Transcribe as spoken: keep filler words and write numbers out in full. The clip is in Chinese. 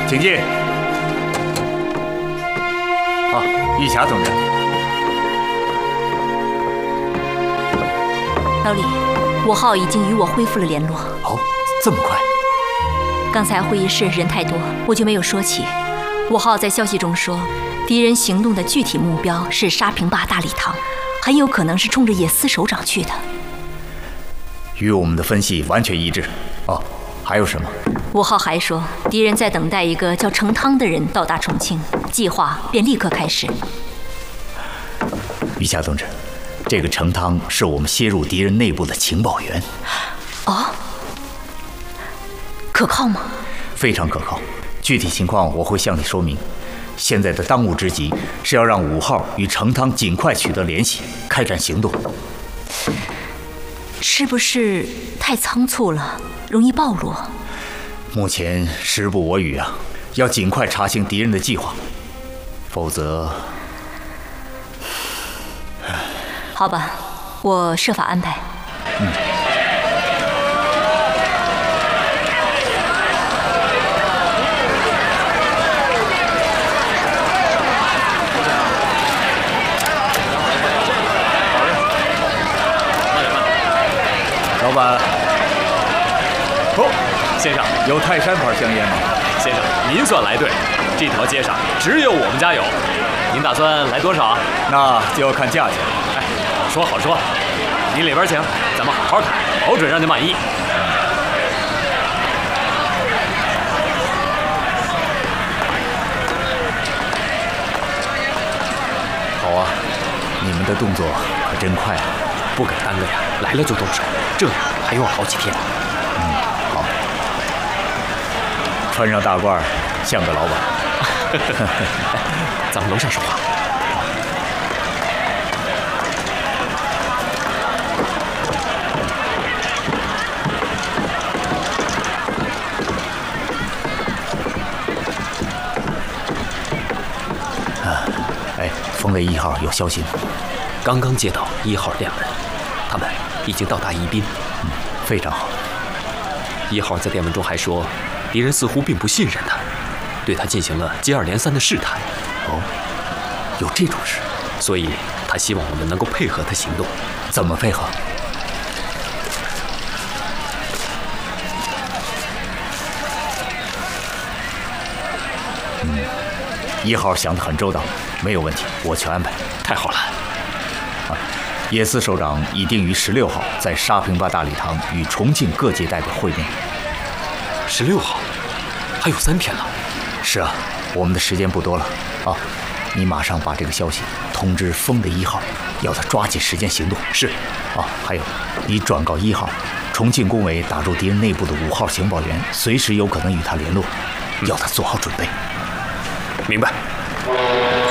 请进。啊，玉霞同志。 老李，五号已经与我恢复了联络。 哦，这么快？ 刚才会议室人太多，我就没有说起。五号在消息中说，敌人行动的具体目标是沙坪坝大礼堂，很有可能是冲着野司首长去的。 与我们的分析完全一致。哦，还有什么？ 五号还说，敌人在等待一个叫程汤的人到达重庆，计划便立刻开始。 余霞同志，这个程汤是我们泄入敌人内部的情报员。 哦，可靠吗？ 非常可靠，具体情况我会向你说明。现在的当务之急是要让五号与程汤尽快取得联系，开展行动。 是不是太仓促了，容易暴露？ 目前时不我与啊，要尽快查清敌人的计划，否则…… 好吧，我设法安排。 嗯。老板， 哦，先生， 有泰山牌香烟吗？ 先生，您算来对，这条街上只有我们家有。您打算来多少？ 那就要看价钱。 哎，好说好说，您里边请，咱们好好谈，保准让您满意。 好啊，你们的动作可真快啊！ 不敢耽搁呀，来了就动手，这样还用好几天。 嗯，好。穿上大褂，像个老板。 咱们楼上说话。 啊，哎，风雷一号有消息吗？ 刚刚接到一号电文，他们已经到达宜宾。 嗯，非常好。 一号在电文中还说，敌人似乎并不信任他，对他进行了接二连三的试探。 哦，有这种事， 所以他希望我们能够配合他行动。 怎么配合？嗯，一号想得很周到，没有问题，我去安排。 太好了。 啊，野司首长已定于十六号在沙坪坝大礼堂与重庆各界代表会面。 十六号，还有三天了。 是啊，我们的时间不多了啊！你马上把这个消息通知风的一号，要他抓紧时间行动。 是。 啊，还有，你转告一号，重庆工委打入敌人内部的五号情报员，随时有可能与他联络，要他做好准备。 明白。